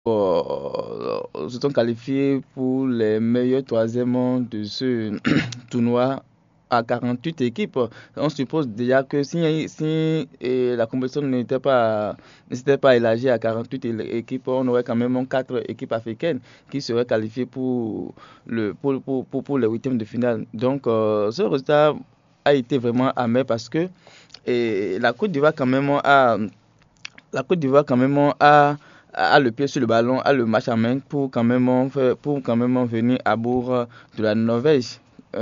se sont qualifiés pour les meilleurs troisièmes de ce tournoi à 48 équipes. On suppose déjà que si la compétition ne s'était pas élargie à 48 équipes, on aurait quand même 4 équipes africaines qui seraient qualifiées pour les huitièmes de finale. Donc, ce résultat a été vraiment amer parce que la Côte d'Ivoire quand même a le pied sur le ballon, a le match en main pour quand même venir à bout de la Norvège.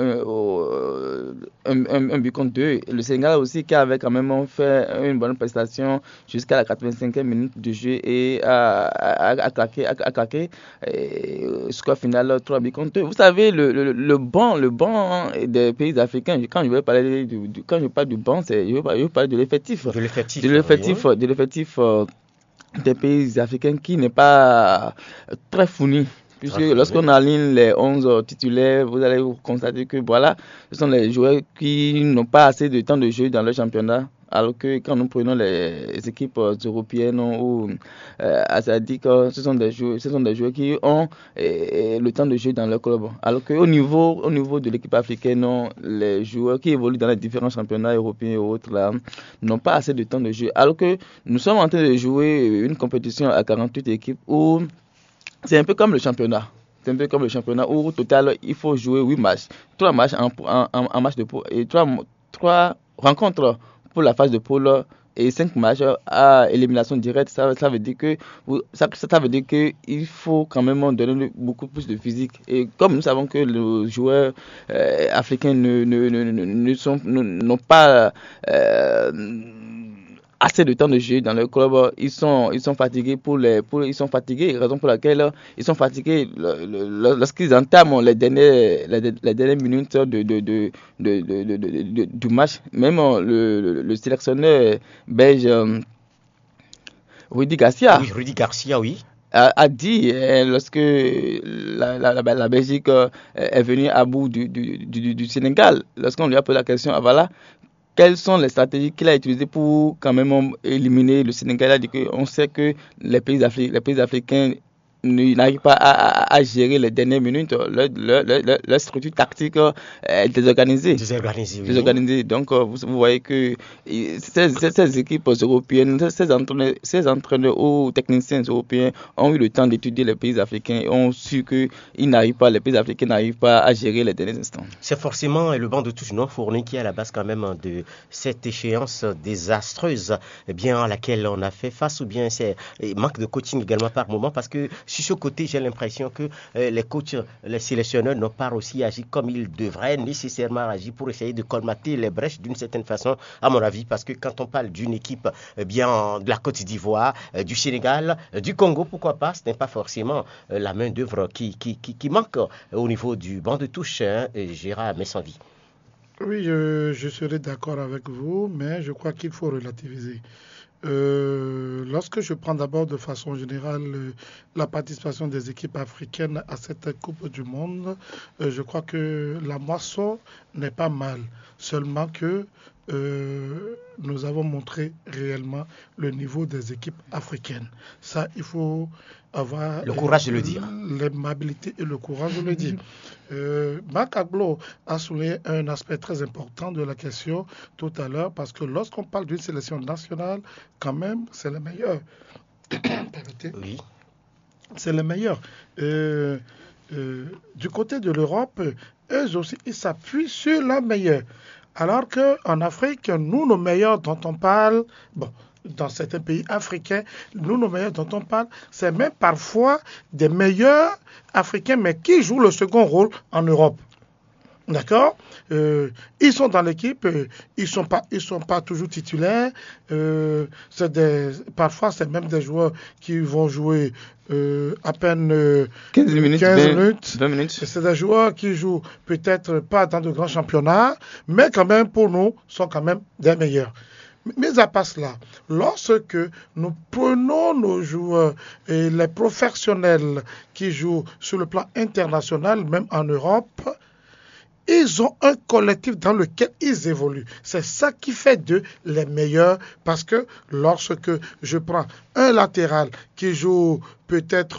Un but contre deux. Le Sénégal aussi qui avait quand même fait une bonne prestation jusqu'à la 85e minute de jeu et a claqué score final 3 buts contre 2. Vous savez, le banc des pays africains, quand je parle du banc, je veux parler de l'effectif. De l'effectif des pays africains qui n'est pas très fourni. Puisque lorsqu'on aligne les 11 titulaires, vous allez vous constater que voilà, ce sont les joueurs qui n'ont pas assez de temps de jeu dans leur championnat. Alors que quand nous prenons les équipes européennes ou asiatiques, ce sont des joueurs qui ont le temps de jeu dans leur club. Alors qu'au niveau de l'équipe africaine, les joueurs qui évoluent dans les différents championnats européens et autres là, n'ont pas assez de temps de jeu. Alors que nous sommes en train de jouer une compétition à 48 équipes où c'est un peu comme le championnat. C'est un peu comme le championnat où au total il faut jouer 8 matchs, 3 matchs en match de poule et 3 rencontres pour la phase de poule et 5 matchs à élimination directe. Ça veut dire que il faut quand même donner beaucoup plus de physique. Et comme nous savons que les joueurs africains n'ont pas assez de temps de jeu dans le club, ils sont fatigués ils sont fatigués, raison pour laquelle ils sont fatigués lorsqu'ils entament les dernières minutes du match. Même le sélectionneur belge Rudy Garcia. Oui, Rudy Garcia, oui. A dit lorsque la Belgique est venue à bout du Sénégal, lorsqu'on lui a posé la question, voilà, quelles sont les stratégies qu'il a utilisées pour quand même éliminer le Sénégal? Il a dit qu'on sait que les pays africains n'arrivent pas à gérer les dernières minutes. Leur structure tactique est désorganisée. Oui. Donc, vous voyez que ces équipes européennes, ces entraîneurs ou techniciens européens ont eu le temps d'étudier les pays africains et ont su que les pays africains n'arrivent pas à gérer les derniers instants. C'est forcément le banc de touche non fourni qui est à la base quand même de cette échéance désastreuse à laquelle on a fait face, ou bien c'est manque de coaching également par moment, parce que sur ce côté, j'ai l'impression que les coachs, les sélectionneurs n'ont pas aussi agi comme ils devraient nécessairement agir pour essayer de colmater les brèches d'une certaine façon, à mon avis, parce que quand on parle d'une équipe de la Côte d'Ivoire, du Sénégal, du Congo, pourquoi pas, ce n'est pas forcément la main d'œuvre qui manque au niveau du banc de touche, Gérard Messanvi. Oui, je serai d'accord avec vous, mais je crois qu'il faut relativiser. Lorsque je prends d'abord de façon générale la participation des équipes africaines à cette Coupe du Monde, je crois que la moisson n'est pas mal. Seulement que nous avons montré réellement le niveau des équipes africaines. Ça, il faut avoir le courage de le dire. L'aimabilité et le courage de le dire. Marc Aglo a souligné un aspect très important de la question tout à l'heure, parce que lorsqu'on parle d'une sélection nationale, quand même, c'est le meilleur. Oui. C'est le meilleur. Du côté de l'Europe, eux aussi, ils s'appuient sur la meilleure. Alors qu'en Afrique, nous, nos meilleurs dont on parle, dans certains pays africains, nos meilleurs dont on parle, c'est même parfois des meilleurs africains, mais qui jouent le second rôle en Europe. D'accord? Ils sont dans l'équipe, ils sont pas toujours titulaires. Parfois, c'est même des joueurs qui vont jouer à peine 15 minutes, 20 minutes. C'est des joueurs qui jouent peut-être pas dans de grands championnats, mais quand même, pour nous, sont quand même des meilleurs. Mais à part cela, lorsque nous prenons nos joueurs et les professionnels qui jouent sur le plan international, même en Europe, ils ont un collectif dans lequel ils évoluent. C'est ça qui fait d'eux les meilleurs, parce que lorsque je prends un latéral qui joue peut-être